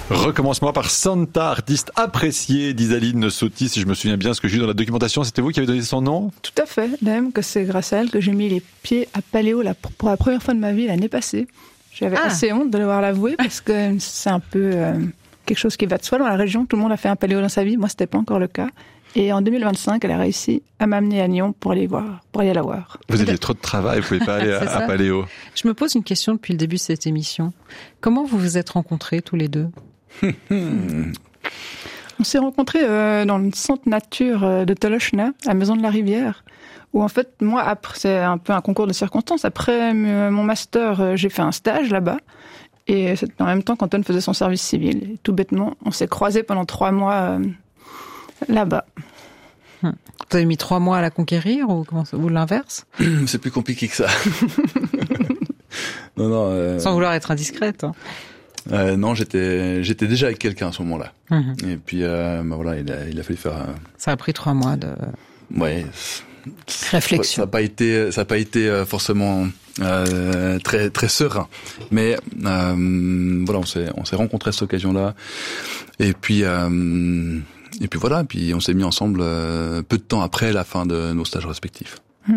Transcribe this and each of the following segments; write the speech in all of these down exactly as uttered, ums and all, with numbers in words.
Recommencement par Santa, artiste apprécié d'Isaline Sotti, si je me souviens bien, ce que j'ai eu dans la documentation, c'était vous qui avez donné son nom ? Tout à fait, même que c'est grâce à elle que j'ai mis les pieds à Paléo la, pour la première fois de ma vie l'année passée. J'avais ah. assez honte de devoir l'avouer parce que c'est un peu euh, quelque chose qui va de soi dans la région. Tout le monde a fait un paléo dans sa vie, moi c'était pas encore le cas. Et en deux mille vingt-cinq, elle a réussi à m'amener à Nyon pour aller voir, pour aller la voir. Vous aviez trop de travail, vous pouvez pas aller à, à Paléo. Je me pose une question depuis le début de cette émission. Comment vous vous êtes rencontrés tous les deux ? On s'est rencontrés euh, dans le centre nature de Tolochna, à Maison de la Rivière, où en fait, moi, après, c'est un peu un concours de circonstances. Après mon master, j'ai fait un stage là-bas. Et c'est en même temps qu'Antoine faisait son service civil. Et tout bêtement, on s'est croisés pendant trois mois euh, là-bas. Hum. Vous avez mis trois mois à la conquérir ou, comment, ou l'inverse ? C'est plus compliqué que ça. non, non, euh... Sans vouloir être indiscrète. Hein. Euh, non, j'étais j'étais déjà avec quelqu'un à ce moment-là. Mmh. Et puis, euh, bah voilà, il a, il a fallu faire... Euh... Ça a pris trois mois de... Ouais. Réflexion. Ça n'a pas été, ça n'a pas été forcément euh, très très serein, mais euh, voilà, on s'est on s'est rencontrés à cette occasion-là, et puis euh, et puis voilà, puis on s'est mis ensemble euh, peu de temps après la fin de nos stages respectifs. Mmh.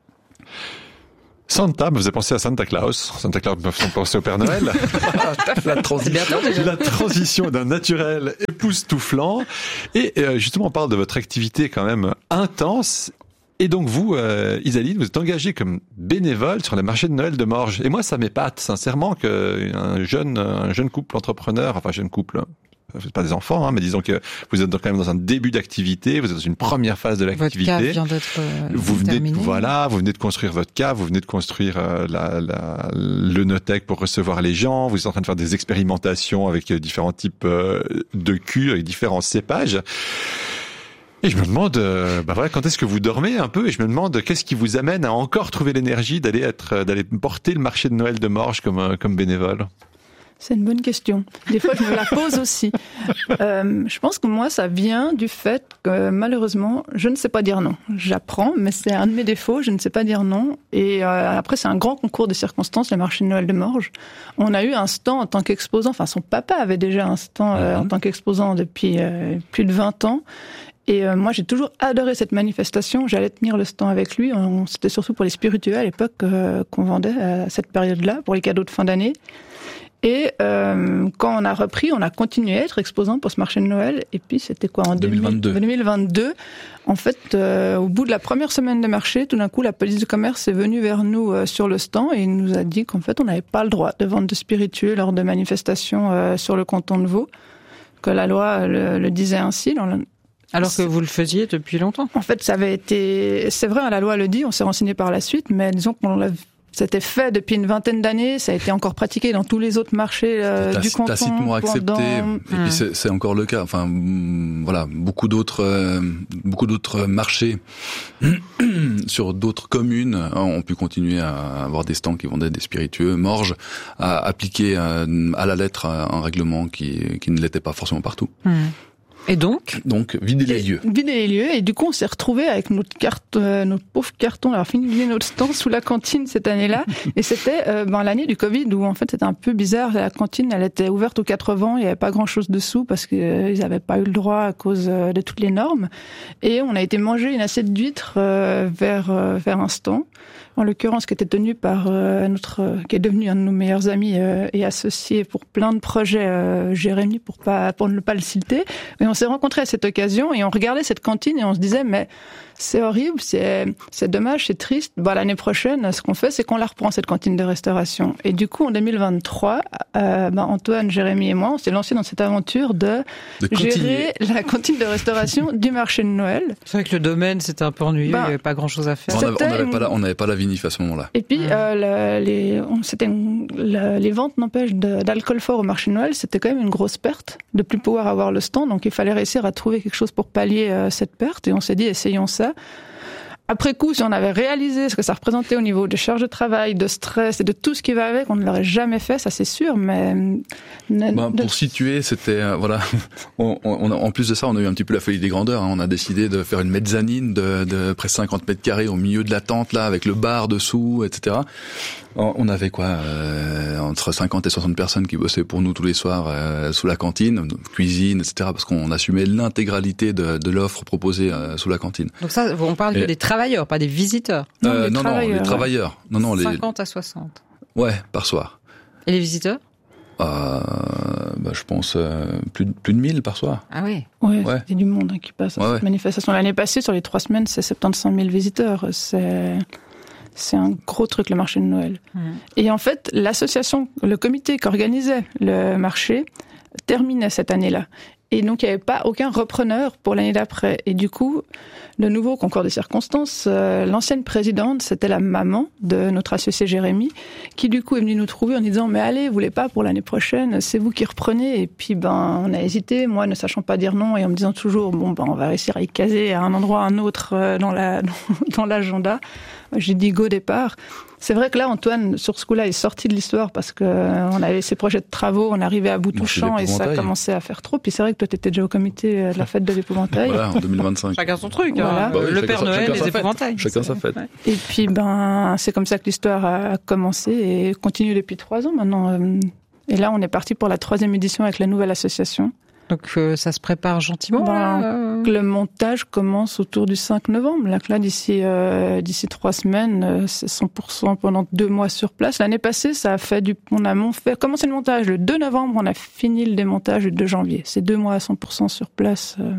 Santa, me faisait penser à Santa Claus. Santa Claus me faisait penser au Père Noël. la transition, la transition d'un naturel époustouflant. Et euh, justement, on parle de votre activité quand même intense. Et donc vous, euh, Isaline, vous êtes engagée comme bénévole sur les marchés de Noël de Morges. Et moi, ça m'épate sincèrement qu'un jeune, un jeune couple entrepreneur, enfin jeune couple, c'est pas des enfants, hein, mais disons que vous êtes quand même dans un début d'activité, vous êtes dans une première phase de l'activité. Votre cave vient d'être euh, vous venez, terminée. Voilà, vous venez de construire votre cave, vous venez de construire euh, la, la, le Notec pour recevoir les gens, vous êtes en train de faire des expérimentations avec euh, différents types euh, de cuves, avec différents cépages. Et je me demande, euh, bah voilà, quand est-ce que vous dormez un peu, et je me demande qu'est-ce qui vous amène à encore trouver l'énergie d'aller être, d'aller porter le marché de Noël de Morges comme comme bénévole. C'est une bonne question. Des fois, je me la pose aussi. Euh, je pense que moi, ça vient du fait que malheureusement, je ne sais pas dire non. J'apprends, mais c'est un de mes défauts, je ne sais pas dire non. Et euh, après, c'est un grand concours de circonstances, le marché de Noël de Morges. On a eu un stand en tant qu'exposant, enfin son papa avait déjà un stand euh, en tant qu'exposant depuis euh, plus de vingt ans. Et euh, moi, j'ai toujours adoré cette manifestation. J'allais tenir le stand avec lui. On, c'était surtout pour les spiritueux à l'époque euh, qu'on vendait à cette période-là, pour les cadeaux de fin d'année. Et euh, quand on a repris, on a continué à être exposant pour ce marché de Noël. Et puis, c'était quoi en deux mille vingt-deux. deux mille vingt-deux. En fait, euh, au bout de la première semaine de marché, tout d'un coup, la police du commerce est venue vers nous euh, sur le stand et nous a dit qu'en fait, on n'avait pas le droit de vendre de spiritueux lors de manifestations euh, sur le canton de Vaud, que la loi le, le disait ainsi. Dans le... Alors que vous le faisiez depuis longtemps. En fait, ça avait été... C'est vrai, la loi le dit, on s'est renseigné par la suite, mais disons qu'on l'a... C'était fait depuis une vingtaine d'années, ça a été encore pratiqué dans tous les autres marchés euh, du canton. Tacitement accepté, pendant... et mmh. puis c'est, c'est encore le cas. Enfin, voilà, beaucoup d'autres, euh, beaucoup d'autres marchés sur d'autres communes ont pu continuer à avoir des stands qui vendaient des spiritueux. Morges a appliqué à, à la lettre un règlement qui, qui ne l'était pas forcément partout. Mmh. Et donc Donc, vider les lieux. Vider les lieux, et du coup, on s'est retrouvés avec notre carte, euh, notre pauvre carton, alors fini de vider notre stand sous la cantine cette année-là, et c'était euh, ben, l'année du Covid, où en fait c'était un peu bizarre, la cantine, elle était ouverte aux quatre vents, il n'y avait pas grand-chose dessous, parce qu'ils euh, n'avaient pas eu le droit à cause euh, de toutes les normes, et on a été manger une assiette d'huîtres euh, vers, euh, vers un stand, en l'occurrence qui était tenu par euh, notre, euh, qui est devenu un de nos meilleurs amis euh, et associé pour plein de projets, euh, Jérémy, pour pas pour ne pas le citer. Et on s'est rencontrés à cette occasion et on regardait cette cantine et on se disait mais c'est horrible, c'est c'est dommage, c'est triste. Bah l'année prochaine, ce qu'on fait, c'est qu'on la reprend cette cantine de restauration. Et du coup, en deux mille vingt-trois, euh, bah, Antoine, Jérémy et moi, on s'est lancés dans cette aventure de, de gérer la cantine de restauration du marché de Noël. C'est vrai que le domaine c'était un peu ennuyeux, bah, il n'y avait pas grand-chose à faire. On n'avait une... pas la, on n'avait pas la vinif à ce moment-là. Et puis, mmh. euh, la, les, on, c'était une, la, les ventes, n'empêche, de, d'alcool fort au marché de Noël, c'était quand même une grosse perte de plus pouvoir avoir le stand. Donc, il fallait réussir à trouver quelque chose pour pallier euh, cette perte. Et on s'est dit, essayons ça. Après coup, si on avait réalisé ce que ça représentait au niveau de charge de travail, de stress et de tout ce qui va avec, on ne l'aurait jamais fait, ça c'est sûr, mais... Ben, pour situer, c'était... Euh, voilà, on, on, en plus de ça, on a eu un petit peu la folie des grandeurs. Hein. On a décidé de faire une mezzanine de, de près de cinquante mètres carrés au milieu de la tente, là, avec le bar dessous, et cetera. On avait quoi euh, entre cinquante et soixante personnes qui bossaient pour nous tous les soirs euh, sous la cantine, cuisine, et cetera. Parce qu'on assumait l'intégralité de, de l'offre proposée euh, sous la cantine. Donc ça, on parle et... que des travailleurs, pas des visiteurs. Non, euh, les non, travailleurs, non, les travailleurs. Ouais. Non, non, les cinquante à soixante. Ouais, par soir. Et les visiteurs? Euh, bah, je pense euh, plus, de, plus de mille par soir. Ah oui. Ouais, ouais. il y a du monde hein, qui passe à ouais, cette ouais. manifestation. L'année passée, sur les trois semaines, c'est soixante-quinze mille visiteurs. C'est, c'est un gros truc, le marché de Noël. Mmh. Et en fait, l'association, le comité qui organisait le marché terminait cette année-là. Et donc, il n'y avait pas aucun repreneur pour l'année d'après. Et du coup, de nouveau, concours de circonstances, euh, l'ancienne présidente, c'était la maman de notre associé Jérémy, qui du coup est venue nous trouver en disant « Mais allez, vous voulez pas pour l'année prochaine, c'est vous qui reprenez ». Et puis, ben, on a hésité, moi ne sachant pas dire non, et en me disant toujours « Bon, ben, on va réussir à y caser à un endroit, à un autre euh, dans, la, dans l'agenda ». J'ai dit go départ. C'est vrai que là, Antoine, sur ce coup-là, est sorti de l'histoire parce que on avait ses projets de travaux, on arrivait à bout touchant et ça commençait à faire trop. Puis c'est vrai que toi, t'étais déjà au comité de la fête de l'épouvantail. Voilà, en deux mille vingt-cinq. Chacun son truc. Voilà. Hein. Bah oui, le Père sa, Noël, les épouvantails. Chacun sa fête. Et puis, ben, c'est comme ça que l'histoire a commencé et continue depuis trois ans maintenant. Et là, on est parti pour la troisième édition avec la nouvelle association. Donc euh, ça se prépare gentiment. Ben, euh... Le montage commence autour du cinq novembre. Là, là d'ici euh, d'ici trois semaines, euh, c'est cent pour cent pendant deux mois sur place. L'année passée, ça a fait du, on a mon, fait commencé le montage le deux novembre, on a fini le démontage le deux janvier. C'est deux mois à cent pour cent sur place, euh,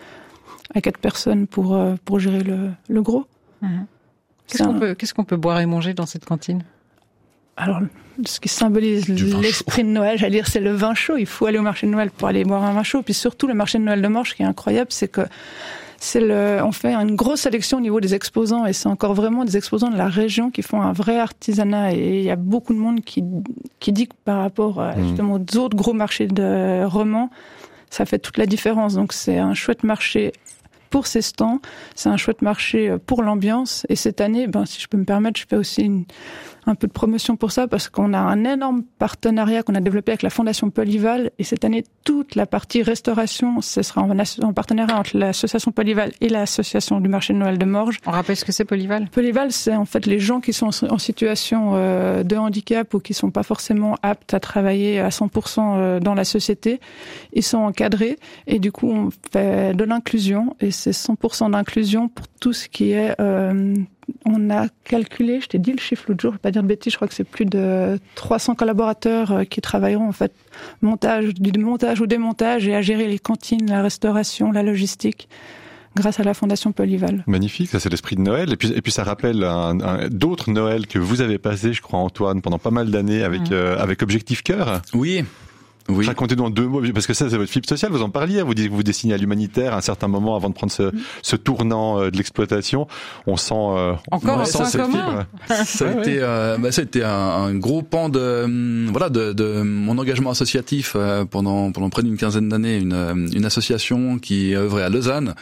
à quatre personnes pour euh, pour gérer le le gros. Mmh. Qu'est-ce qu'on un... peut qu'est-ce qu'on peut boire et manger dans cette cantine? Alors, ce qui symbolise l'esprit de Noël, j'allais dire, c'est le vin chaud. Il faut aller au marché de Noël pour aller boire un vin chaud. Puis surtout, le marché de Noël de Morges, ce qui est incroyable, c'est que c'est le, on fait une grosse sélection au niveau des exposants et c'est encore vraiment des exposants de la région qui font un vrai artisanat. Et il y a beaucoup de monde qui, qui dit que par rapport à, justement aux autres gros marchés de romans, ça fait toute la différence. Donc c'est un chouette marché pour ces stands, c'est un chouette marché pour l'ambiance. Et cette année, ben, si je peux me permettre, je fais aussi une, un peu de promotion pour ça parce qu'on a un énorme partenariat qu'on a développé avec la Fondation Polyval. Et cette année, toute la partie restauration, ce sera en, en partenariat entre l'association Polyval et l'association du marché de Noël de Morges. On rappelle ce que c'est Polyval? Polyval, c'est en fait les gens qui sont en situation euh, de handicap ou qui sont pas forcément aptes à travailler à cent pour cent dans la société. Ils sont encadrés et du coup, on fait de l'inclusion et c'est cent pour cent d'inclusion pour tout ce qui est... Euh, on a calculé, je t'ai dit le chiffre l'autre jour, je ne vais pas dire de bêtises, je crois que c'est plus de trois cents collaborateurs qui travailleront en fait montage, du montage au démontage et à gérer les cantines, la restauration, la logistique, grâce à la Fondation Polyval. Magnifique, ça c'est l'esprit de Noël. Et puis, et puis ça rappelle un, un, d'autres Noëls que vous avez passés, je crois Antoine, pendant pas mal d'années avec, mmh. euh, avec Objectif Cœur. Oui. Oui. Racontez-nous en deux mots, parce que ça, c'est votre fibre sociale, vous en parliez, vous dites que vous dessinez à l'humanitaire à un certain moment avant de prendre ce, mmh. ce tournant euh, de l'exploitation. On sent, euh, encore on sent cette fibre. Ça a ouais, été, ouais. euh, bah, ça a été un, un gros pan de, euh, voilà, de, de mon engagement associatif euh, pendant, pendant près d'une quinzaine d'années, une, une association qui œuvrait à Lausanne.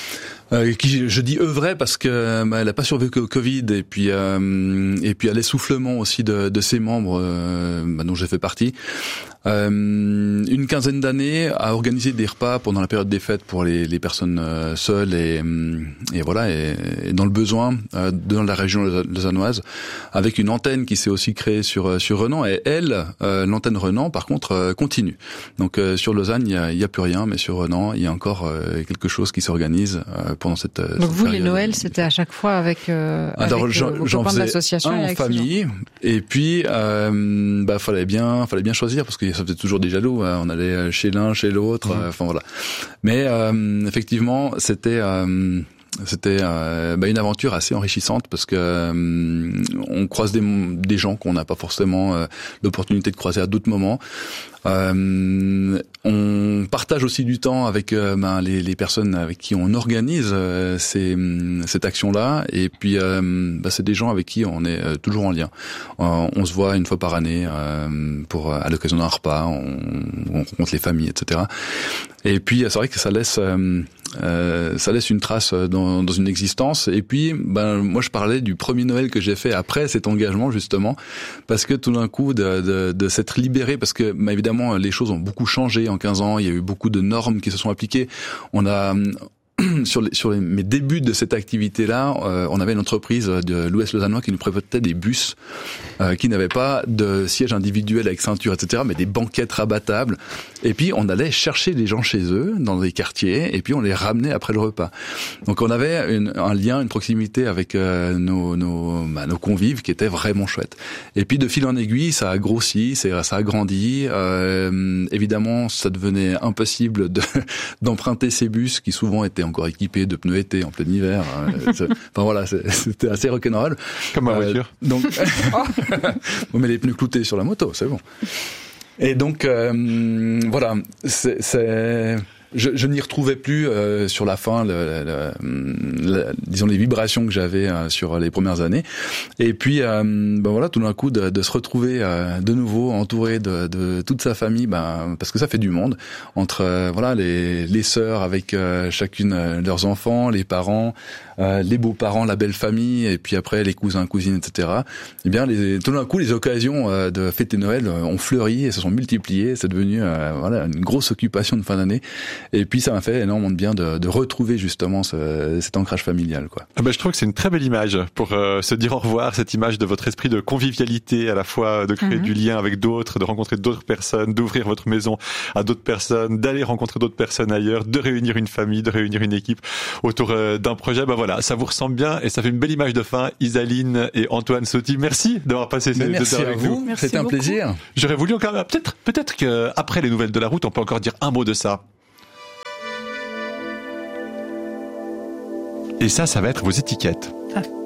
Euh, qui je dis œuvrait parce que bah, elle a pas survécu au Covid et puis euh, et puis à l'essoufflement aussi de, de ses membres euh, bah, dont j'ai fait partie. Euh, une quinzaine d'années à organiser des repas pendant la période des fêtes pour les, les personnes euh, seules et, et voilà et, et dans le besoin euh, dans la région lausannoise avec une antenne qui s'est aussi créée sur sur Renan et elle euh, l'antenne Renan par contre euh, continue. Donc euh, sur Lausanne il y a, il y a plus rien mais sur Renan il y a encore euh, quelque chose qui s'organise euh, pendant cette, Donc cette vous, période. les Noëls, c'était à chaque fois avec, euh, Alors, avec j'en, euh, vos j'en copains de faisais l'association un et en famille, et puis euh, bah fallait bien, fallait bien choisir parce que ça faisait toujours des jaloux. Hein. On allait chez l'un, chez l'autre. Mmh. Enfin voilà. Mais euh, effectivement, c'était euh, c'était euh, bah, une aventure assez enrichissante parce que euh, on croise des, des gens qu'on n'a pas forcément euh, l'opportunité de croiser à d'autres moments. Euh, on partage aussi du temps avec euh, ben, les, les personnes avec qui on organise euh, ces, cette action-là, et puis euh, ben, c'est des gens avec qui on est euh, toujours en lien. Euh, on se voit une fois par année euh, pour à l'occasion d'un repas, on, on rencontre les familles, et cetera. Et puis c'est vrai que ça laisse euh, euh, ça laisse une trace dans, dans une existence. Et puis ben moi je parlais du premier Noël que j'ai fait après cet engagement justement, parce que tout d'un coup de, de, de s'être libéré, parce que ben, évidemment les choses ont beaucoup changé en quinze ans, il y a eu beaucoup de normes qui se sont appliquées. On a sur, les, sur les, mes débuts de cette activité-là, euh, on avait une entreprise de l'Ouest lausannois qui nous prêtait des bus euh, qui n'avaient pas de siège individuel avec ceinture, et cetera, mais des banquettes rabattables. Et puis on allait chercher les gens chez eux, dans les quartiers, et puis on les ramenait après le repas. Donc on avait une, un lien, une proximité avec euh, nos, nos, bah, nos convives qui était vraiment chouette. Et puis de fil en aiguille, ça a grossi, ça a grandi. Euh, évidemment, ça devenait impossible de, d'emprunter ces bus qui souvent étaient encore équipés de pneus été en plein hiver. Enfin voilà, c'était assez rock'n'roll. Comme ma voiture. Euh, donc, on met les pneus cloutés sur la moto, c'est bon. Et donc euh, voilà, c'est, c'est je, je n'y retrouvais plus euh, sur la fin, le, le, le, disons les vibrations que j'avais euh, sur les premières années. Et puis, euh, ben voilà, tout d'un coup, de, de se retrouver euh, de nouveau entouré de, de toute sa famille, ben parce que ça fait du monde entre euh, voilà les, les sœurs avec euh, chacune euh, leurs enfants, les parents, euh, les beaux-parents, la belle famille, et puis après les cousins, cousines, et cetera. Eh bien, les, tout d'un coup, les occasions euh, de fêter Noël euh, ont fleuri et se sont multipliées. C'est devenu euh, voilà une grosse occupation de fin d'année. Et puis ça m'a fait énormément de bien de, de retrouver justement ce, cet ancrage familial, quoi. Ah ben, je trouve que c'est une très belle image pour euh, se dire au revoir, cette image de votre esprit de convivialité, à la fois de créer mmh. du lien avec d'autres, de rencontrer d'autres personnes, d'ouvrir votre maison à d'autres personnes, d'aller rencontrer d'autres personnes ailleurs, de réunir une famille, de réunir une équipe autour euh, d'un projet. Ben voilà, ça vous ressemble bien et ça fait une belle image de fin. Isaline et Antoine Sauty, merci d'avoir passé ces deux heures avec vous. Merci C'était un beaucoup. plaisir. J'aurais voulu encore, peut-être, peut-être qu'après les nouvelles de la route, on peut encore dire un mot de ça. Et ça, ça va être vos étiquettes. Ah.